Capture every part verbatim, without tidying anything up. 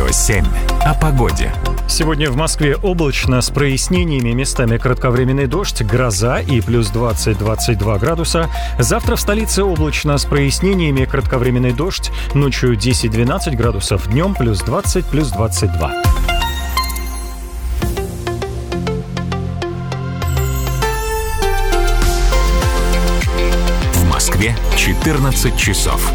Радио семь. О погоде. Сегодня в Москве облачно с прояснениями, местами кратковременный дождь, гроза и плюс двадцать - двадцать два градуса. Завтра в столице облачно с прояснениями, кратковременный дождь, ночью десять - двенадцать градусов, днем плюс двадцать - плюс двадцать два. В Москве четырнадцать часов.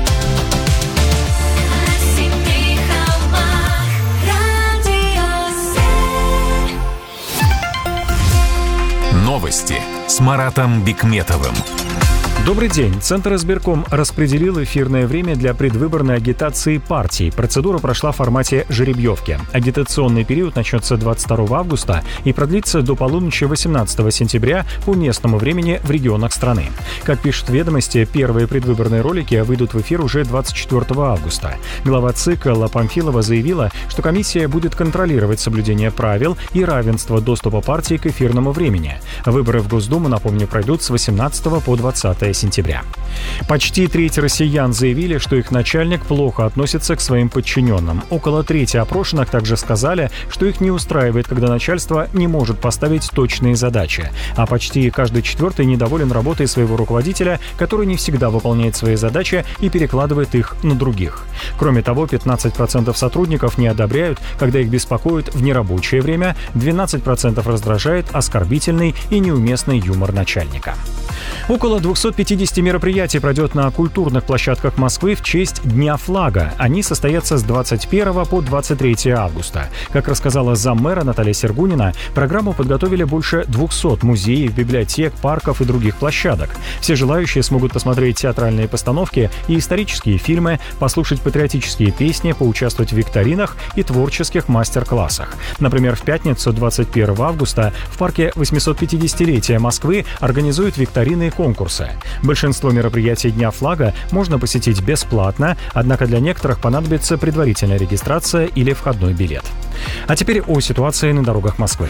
Новости с Маратом Бикметовым. Добрый день. Центр избирком распределил эфирное время для предвыборной агитации партий. Процедура прошла в формате жеребьевки. Агитационный период начнется двадцать второго августа и продлится до полуночи восемнадцатого сентября по местному времени в регионах страны. Как пишут «Ведомости», первые предвыборные ролики выйдут в эфир уже двадцать четвёртого августа. Глава ЦИК Алла Памфилова заявила, что комиссия будет контролировать соблюдение правил и равенство доступа партий к эфирному времени. Выборы в Госдуму, напомню, пройдут с восемнадцатого по двадцатое сентября. Почти треть россиян заявили, что их начальник плохо относится к своим подчиненным. Около трети опрошенных также сказали, что их не устраивает, когда начальство не может поставить точные задачи. А почти каждый четвертый недоволен работой своего руководителя, который не всегда выполняет свои задачи и перекладывает их на других. Кроме того, пятнадцать процентов сотрудников не одобряют, когда их беспокоит в нерабочее время, двенадцать процентов раздражает оскорбительный и неуместный юмор начальника. Около двухсот пятидесяти мероприятий пройдет на культурных площадках Москвы в честь Дня флага. Они состоятся с двадцать первого по двадцать третье августа. Как рассказала заммэра Наталья Сергунина, программу подготовили больше двухсот музеев, библиотек, парков и других площадок. Все желающие смогут посмотреть театральные постановки и исторические фильмы, послушать патриотические песни, поучаствовать в викторинах и творческих мастер-классах. Например, в пятницу, двадцать первого августа, в парке восьмисотпятидесятилетия Москвы организуют викторины и конкурсы. Большинство мероприятий Дня флага можно посетить бесплатно, однако для некоторых понадобится предварительная регистрация или входной билет. А теперь о ситуации на дорогах Москвы.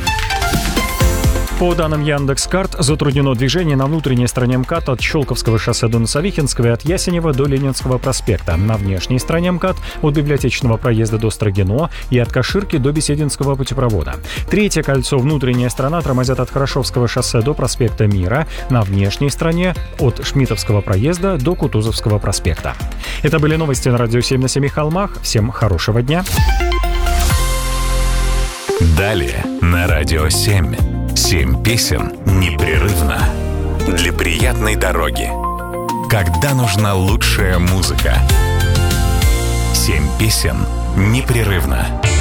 По данным Яндекс.Карт, затруднено движение на внутренней стороне МКАД от Щелковского шоссе до Носовихинского и от Ясенева до Ленинского проспекта. На внешней стороне МКАД от Библиотечного проезда до Строгино и от Каширки до Бесединского путепровода. Третье кольцо, внутренняя сторона, тормозят от Хорошевского шоссе до проспекта Мира. На внешней стороне от Шмидтовского проезда до Кутузовского проспекта. Это были новости на Радио семь на Семи холмах. Всем хорошего дня. Далее на Радио семь. Семь песен непрерывно. Для приятной дороги. Когда нужна лучшая музыка. Семь песен непрерывно.